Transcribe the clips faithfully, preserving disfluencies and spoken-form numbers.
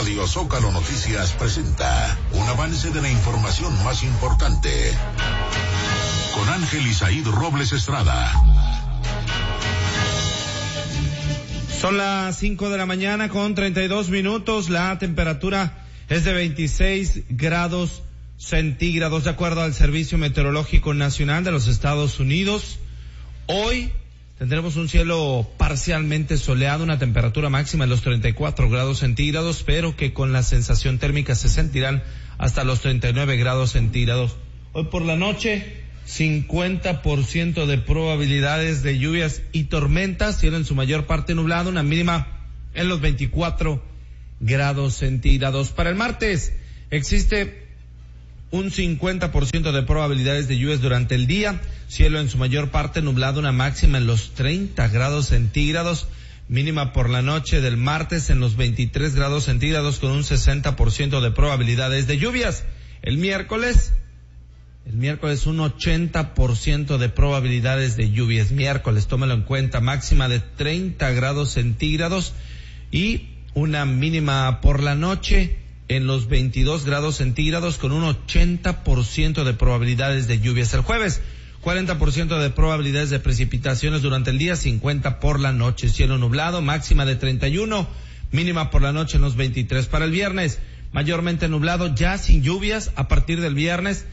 Radio Zócalo Noticias presenta un avance de la información más importante con Ángel Isaíd Robles Estrada. Son las cinco de la mañana con treinta y dos minutos. La temperatura es de veintiséis grados centígrados, de acuerdo al Servicio Meteorológico Nacional de los Estados Unidos. Hoy tendremos un cielo parcialmente soleado, una temperatura máxima de los treinta y cuatro grados centígrados, pero que con la sensación térmica se sentirán hasta los treinta y nueve grados centígrados. Hoy por la noche, cincuenta por ciento de probabilidades de lluvias y tormentas, cielo en su mayor parte nublado, una mínima en los veinticuatro grados centígrados. Para el martes existe un cincuenta por ciento de probabilidades de lluvias durante el día, cielo en su mayor parte nublado, una máxima en los treinta grados centígrados, mínima por la noche del martes en los veintitrés grados centígrados con un sesenta por ciento de probabilidades de lluvias. El miércoles, el miércoles un ochenta por ciento de probabilidades de lluvias. Miércoles, tómelo en cuenta, máxima de treinta grados centígrados y una mínima por la noche en los veintidós grados centígrados con un ochenta por ciento de probabilidades de lluvias. El jueves, cuarenta por ciento de probabilidades de precipitaciones durante el día, cincuenta por la noche. Cielo nublado, máxima de treinta y uno, mínima por la noche en los veintitrés. Para el viernes, mayormente nublado, ya sin lluvias a partir del viernes,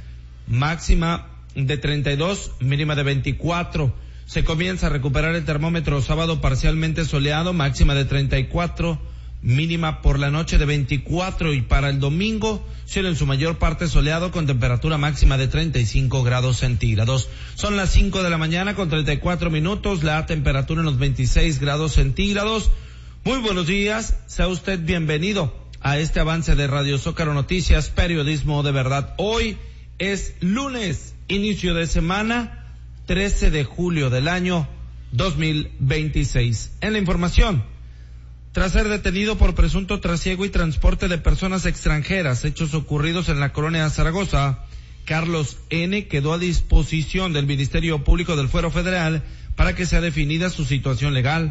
máxima de treinta y dos, mínima de veinticuatro. Se comienza a recuperar el termómetro, sábado parcialmente soleado, máxima de treinta y cuatro, mínima por la noche de veinticuatro, y para el domingo, cielo en su mayor parte soleado con temperatura máxima de treinta y cinco grados centígrados. Son las cinco de la mañana con treinta y cuatro minutos, la temperatura en los veintiséis grados centígrados. Muy buenos días, sea usted bienvenido a este avance de Radio Zócalo Noticias, periodismo de verdad. Hoy es lunes, inicio de semana, trece de julio del año dos mil veintiséis. En la información, tras ser detenido por presunto trasiego y transporte de personas extranjeras, hechos ocurridos en la colonia Zaragoza, Carlos N. quedó a disposición del Ministerio Público del Fuero Federal para que sea definida su situación legal.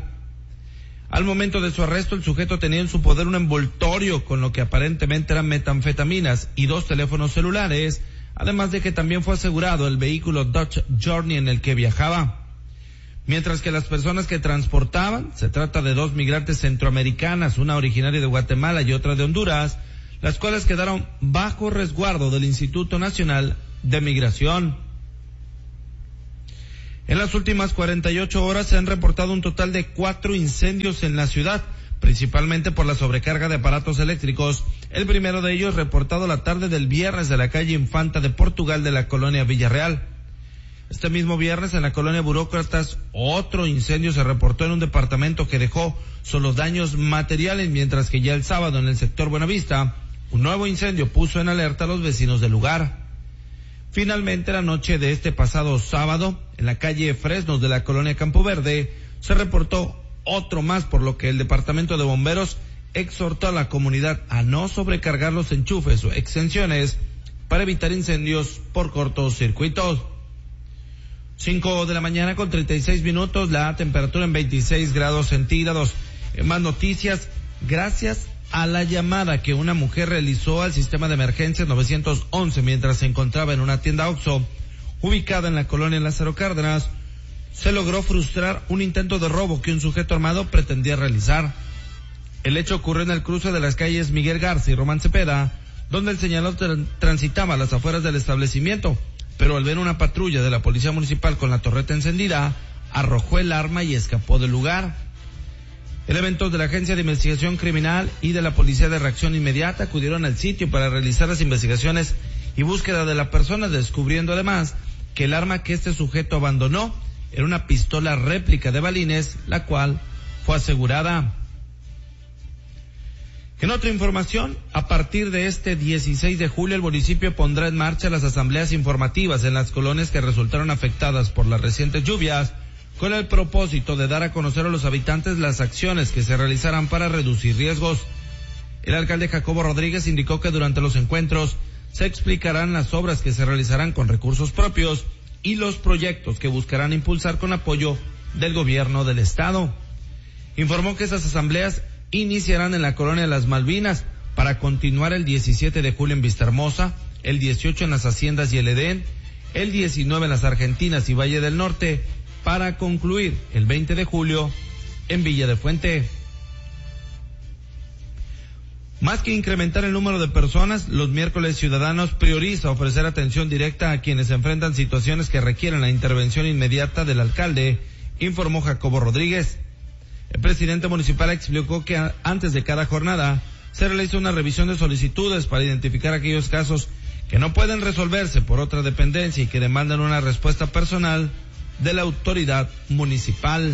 Al momento de su arresto, el sujeto tenía en su poder un envoltorio con lo que aparentemente eran metanfetaminas y dos teléfonos celulares, además de que también fue asegurado el vehículo Dodge Journey en el que viajaba. Mientras que las personas que transportaban, se trata de dos migrantes centroamericanas, una originaria de Guatemala y otra de Honduras, las cuales quedaron bajo resguardo del Instituto Nacional de Migración. En las últimas cuarenta y ocho horas se han reportado un total de cuatro incendios en la ciudad, principalmente por la sobrecarga de aparatos eléctricos. El primero de ellos reportado la tarde del viernes de la calle Infanta de Portugal de la colonia Villarreal. Este mismo viernes en la colonia Burócratas, otro incendio se reportó en un departamento que dejó solo daños materiales, mientras que ya el sábado en el sector Buenavista, un nuevo incendio puso en alerta a los vecinos del lugar. Finalmente, la noche de este pasado sábado, en la calle Fresnos de la colonia Campo Verde, se reportó otro más, por lo que el departamento de bomberos exhortó a la comunidad a no sobrecargar los enchufes o extensiones para evitar incendios por cortos circuitos. Cinco de la mañana con treinta y seis minutos, la temperatura en veintiséis grados centígrados. En más noticias, gracias a la llamada que una mujer realizó al sistema de emergencias nueve once mientras se encontraba en una tienda Oxxo ubicada en la colonia Lázaro Cárdenas, se logró frustrar un intento de robo que un sujeto armado pretendía realizar. El hecho ocurrió en el cruce de las calles Miguel Garza y Román Cepeda, donde el señalado tra- transitaba a las afueras del establecimiento, pero al ver una patrulla de la policía municipal con la torreta encendida, arrojó el arma y escapó del lugar. Elementos de la Agencia de Investigación Criminal y de la Policía de Reacción Inmediata acudieron al sitio para realizar las investigaciones y búsqueda de la persona, descubriendo además que el arma que este sujeto abandonó era una pistola réplica de balines, la cual fue asegurada. En otra información, a partir de este dieciséis de julio, el municipio pondrá en marcha las asambleas informativas en las colonias que resultaron afectadas por las recientes lluvias, con el propósito de dar a conocer a los habitantes las acciones que se realizarán para reducir riesgos. El alcalde Jacobo Rodríguez indicó que durante los encuentros se explicarán las obras que se realizarán con recursos propios y los proyectos que buscarán impulsar con apoyo del gobierno del estado. Informó que esas asambleas iniciarán en la colonia Las Malvinas, para continuar el diecisiete de julio en Vistahermosa, el dieciocho en las Haciendas y el Edén, el diecinueve en las Argentinas y Valle del Norte, para concluir el veinte de julio en Villa de Fuente. Más que incrementar el número de personas, los miércoles Ciudadanos prioriza ofrecer atención directa a quienes enfrentan situaciones que requieren la intervención inmediata del alcalde, informó Jacobo Rodríguez. El presidente municipal explicó que antes de cada jornada se realiza una revisión de solicitudes para identificar aquellos casos que no pueden resolverse por otra dependencia y que demandan una respuesta personal de la autoridad municipal.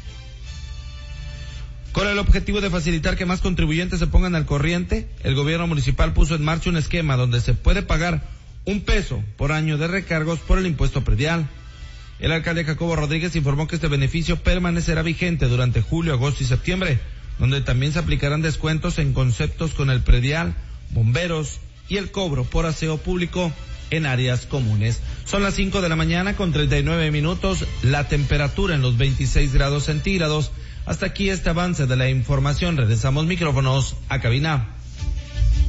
Con el objetivo de facilitar que más contribuyentes se pongan al corriente, el gobierno municipal puso en marcha un esquema donde se puede pagar un peso por año de recargos por el impuesto predial. El alcalde Jacobo Rodríguez informó que este beneficio permanecerá vigente durante julio, agosto y septiembre, donde también se aplicarán descuentos en conceptos con el predial, bomberos y el cobro por aseo público en áreas comunes. Son las cinco de la mañana con treinta y nueve minutos, la temperatura en los veintiséis grados centígrados. Hasta aquí este avance de la información. Regresamos micrófonos a cabina.